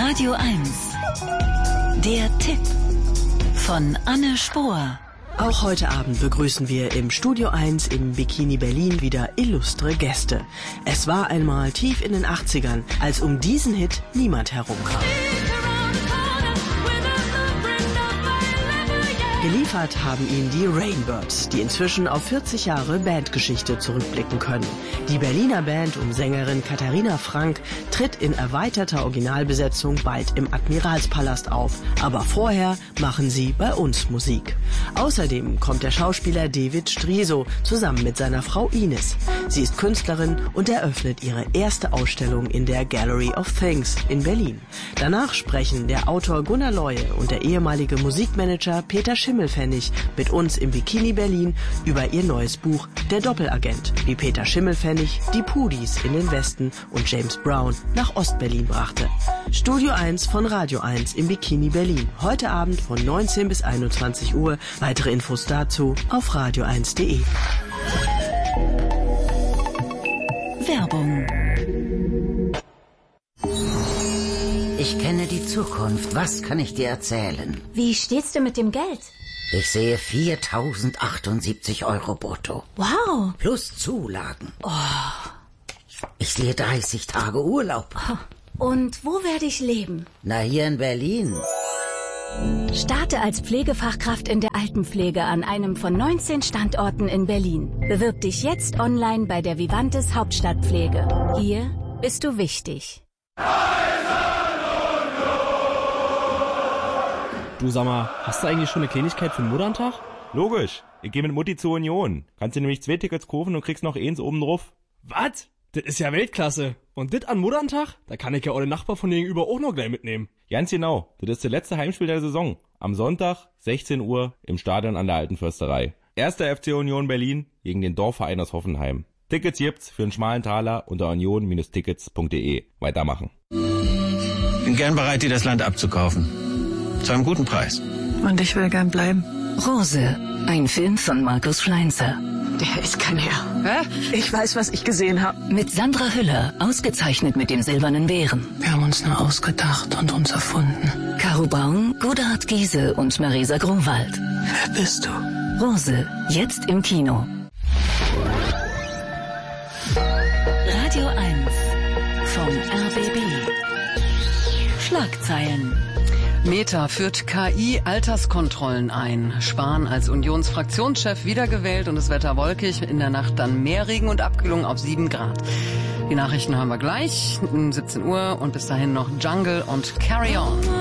Radio 1. Der Tipp von Anne Spohr. Auch heute Abend begrüßen wir im Studio 1 im Bikini Berlin wieder illustre Gäste. Es war einmal tief in den 80ern, als um diesen Hit niemand herumkam. Geliefert haben ihn die Rainbirds, die inzwischen auf 40 Jahre Bandgeschichte zurückblicken können. Die Berliner Band um Sängerin Katharina Frank tritt in erweiterter Originalbesetzung bald im Admiralspalast auf. Aber vorher machen sie bei uns Musik. Außerdem kommt der Schauspieler David Striso zusammen mit seiner Frau Ines. Sie ist Künstlerin und eröffnet ihre erste Ausstellung in der Gallery of Things in Berlin. Danach sprechen der Autor Gunnar Leue und der ehemalige Musikmanager Peter Schimmelpfennig mit uns im Bikini Berlin über ihr neues Buch Der Doppelagent, wie Peter Schimmelpfennig die Pudis in den Westen und James Brown nach Ostberlin brachte. Studio 1 von Radio 1 im Bikini Berlin. Heute Abend von 19 bis 21 Uhr. Weitere Infos dazu auf radio1.de. Werbung. Ich kenne die Zukunft. Was kann ich dir erzählen? Wie steht's denn mit dem Geld? Ich sehe 4.078 Euro brutto. Wow. Plus Zulagen. Oh. Ich sehe 30 Tage Urlaub. Und wo werde ich leben? Na, hier in Berlin. Starte als Pflegefachkraft in der Altenpflege an einem von 19 Standorten in Berlin. Bewirb dich jetzt online bei der Vivantes Hauptstadtpflege. Hier bist du wichtig. Du, sag mal, hast du eigentlich schon eine Kleinigkeit für den Mutterntag? Logisch. Ich gehe mit Mutti zur Union. Kannst dir nämlich 2 Tickets kaufen und kriegst noch eins oben drauf. Was? Das ist ja Weltklasse. Und das an Mutterntag? Da kann ich ja auch den Nachbar von gegenüber auch noch gleich mitnehmen. Ganz genau. Das ist das letzte Heimspiel der Saison. Am Sonntag, 16 Uhr, im Stadion an der Alten Försterei. 1. FC Union Berlin gegen den Dorfverein aus Hoffenheim. Tickets gibt's für einen schmalen Taler unter union-tickets.de. Weitermachen. Bin gern bereit, dir das Land abzukaufen. Zu einem guten Preis. Und ich will gern bleiben. Rose, ein Film von Markus Schleinzer. Der ist kein Herr. Hä? Ich weiß, was ich gesehen habe. Mit Sandra Hüller, ausgezeichnet mit dem Silbernen Bären. Wir haben uns nur ausgedacht und uns erfunden. Caro Braun, Godehard Giese und Marisa Grunwald. Wer bist du? Rose, jetzt im Kino. Radio 1 vom RBB. Schlagzeilen. Meta führt KI-Alterskontrollen ein. Spahn als Unionsfraktionschef wiedergewählt und das Wetter wolkig. In der Nacht dann mehr Regen und Abkühlung auf 7 Grad. Die Nachrichten hören wir gleich um 17 Uhr und bis dahin noch Jungle und Carry On.